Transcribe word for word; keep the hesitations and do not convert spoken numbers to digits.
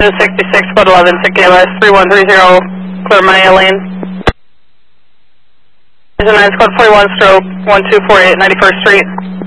Vision sixty-six, code eleven, to K L S three one three zero, clear Maya lane. Vision nine, code forty-one, stroke one two four eight, ninety-first Street.